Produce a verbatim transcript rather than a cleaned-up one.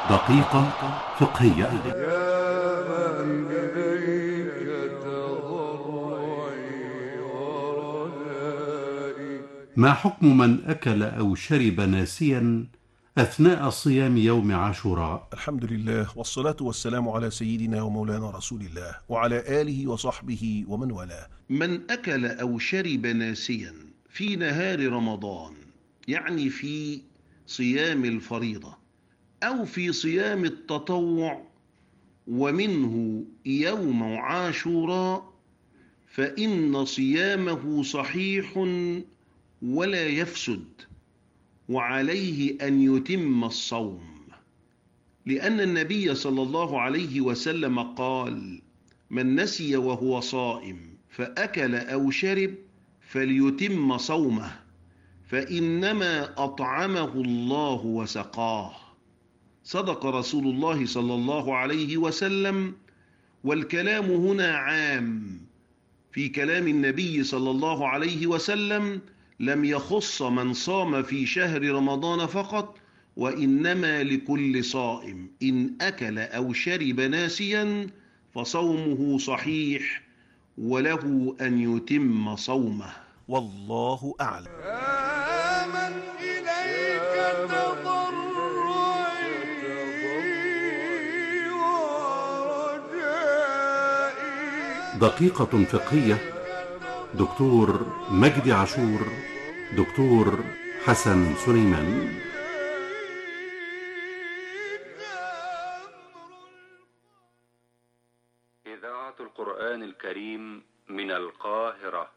دقيقة فقهية. يا من إليك تضرعي ورجائي. ما حكم من أكل أو شرب ناسيا أثناء صيام يوم عاشوراء؟ الحمد لله والصلاة والسلام على سيدنا ومولانا رسول الله وعلى آله وصحبه ومن والاه. من أكل أو شرب ناسيا في نهار رمضان، يعني في صيام الفريضة أو في صيام التطوع، ومنه يوم عاشوراء، فإن صيامه صحيح ولا يفسد، وعليه أن يتم الصوم، لأن النبي صلى الله عليه وسلم قال: من نسي وهو صائم فأكل أو شرب فليتم صومه، فإنما أطعمه الله وسقاه. صدق رسول الله صلى الله عليه وسلم. والكلام هنا عام، في كلام النبي صلى الله عليه وسلم لم يخص من صام في شهر رمضان فقط، وإنما لكل صائم إن أكل أو شرب ناسيا فصومه صحيح، وله أن يتم صومه. والله أعلم. يا من إليك تضرعي ورجائي. دقيقة فقهية. دكتور مجدي عاشور، دكتور حسن سليمان. إذاعة القرآن الكريم من القاهرة.